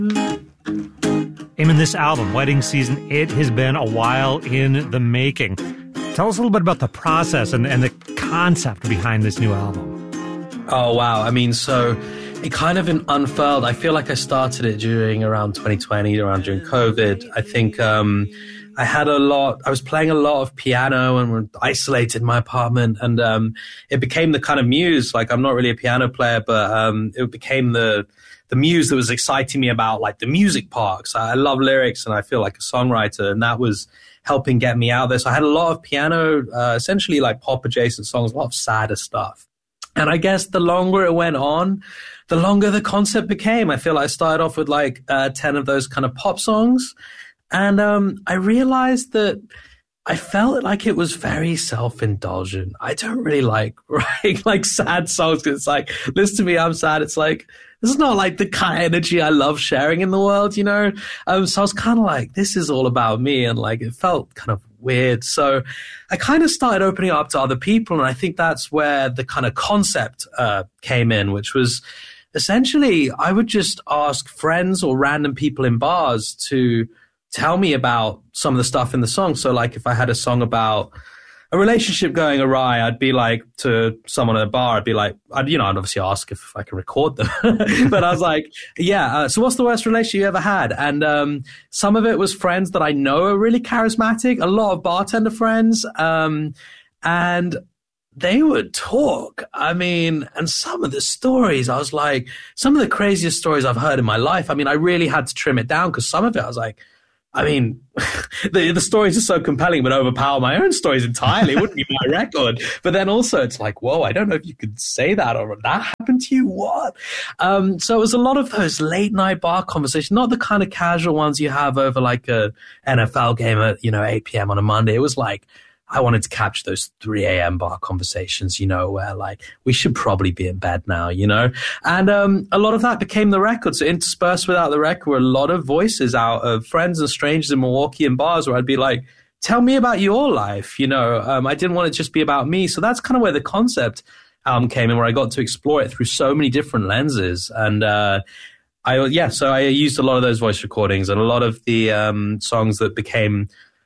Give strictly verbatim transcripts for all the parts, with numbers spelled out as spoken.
Eamon, this album, Wedding Season, it has been a while in the making. Tell us a little bit about the process and, and the concept behind this new album. Oh, wow. I mean, so it kind of unfurled. I feel like I started it during around twenty twenty, around during COVID. I think um, I had a lot, I was playing a lot of piano and were isolated in my apartment. And um, it became the kind of muse. Like, I'm not really a piano player, but um, it became the the muse that was exciting me about, like, the music parts. I love lyrics and I feel like a songwriter, and that was helping get me out there. So I had a lot of piano, uh, essentially like pop adjacent songs, a lot of sadder stuff. And I guess the longer it went on, the longer the concept became. I feel like I started off with like uh, ten of those kind of pop songs. And um, I realized that I felt like it was very self-indulgent. I don't really like writing like sad songs because it's like, listen to me, I'm sad. It's like, this is not like the kind of energy I love sharing in the world, you know? Um, so I was kind of like, this is all about me. And like, it felt kind of weird. So I kind of started opening up to other people. And I think that's where the kind of concept uh, came in, which was essentially I would just ask friends or random people in bars to tell me about some of the stuff in the song. So like if I had a song about a relationship going awry, I'd be like to someone at a bar, I'd be like, I'd, you know, I'd obviously ask if I can record them. But I was like, yeah, uh, so what's the worst relationship you ever had? And um, some of it was friends that I know are really charismatic, a lot of bartender friends. Um, and they would talk. I mean, and some of the stories, I was like, some of the craziest stories I've heard in my life. I mean, I really had to trim it down because some of it I was like, I mean, the the stories are so compelling, but overpower my own stories entirely. It wouldn't be my record. But then also it's like, whoa, I don't know if you could say that or that happened to you. What? Um, so it was a lot of those late night bar conversations, not the kind of casual ones you have over like a N F L game at, you know, eight p.m. on a Monday. It was like, I wanted to capture those three a.m. bar conversations, you know, where like, we should probably be in bed now, you know? And um, a lot of that became the record. So interspersed without the record were a lot of voices out of friends and strangers in Milwaukee and bars where I'd be like, tell me about your life, you know? Um, I didn't want it to just be about me. So that's kind of where the concept album came in, where I got to explore it through so many different lenses. And uh, I, yeah, so I used a lot of those voice recordings and a lot of the um, songs that became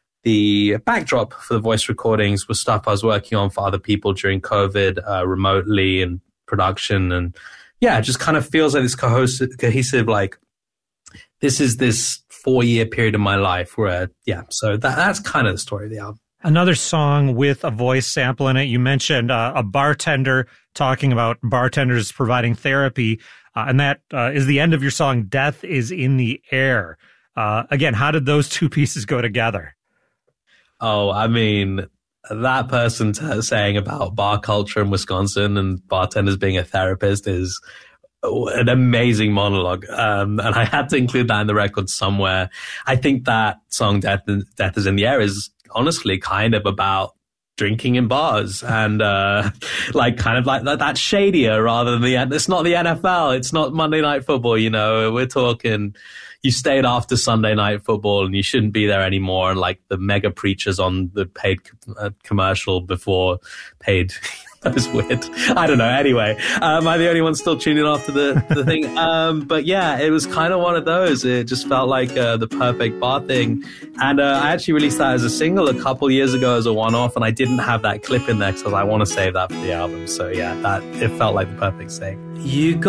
the backdrop for the voice recordings was stuff I was working on for other people during COVID, uh, remotely and production. And yeah, it just kind of feels like this cohesive, cohesive like, this is this four year period of my life where, yeah, so that, that's kind of the story of the album. Another song with a voice sample in it. You mentioned uh, a bartender talking about bartenders providing therapy. Uh, and that uh, is the end of your song, Death is in the Air. Uh, again, how did those two pieces go together? Oh, I mean, that person t- saying about bar culture in Wisconsin and bartenders being a therapist is an amazing monologue. Um, and I had to include that in the record somewhere. I think that song, Death, Death is in the Air, is honestly kind of about drinking in bars and uh, like kind of like that, that's shadier rather than the, it's not the N F L. It's not Monday Night Football, you know, we're talking, you stayed after Sunday Night Football and you shouldn't be there anymore. And like the mega preachers on the paid uh, commercial before paid. That was weird. I don't know. Anyway, um, I'm the only one still tuning after the, the thing. Um, but yeah, it was kind of one of those. It just felt like uh, the perfect bar thing. And uh, I actually released that as a single a couple years ago as a one-off, and I didn't have that clip in there because I want to save that for the album. So yeah, that it felt like the perfect thing. You got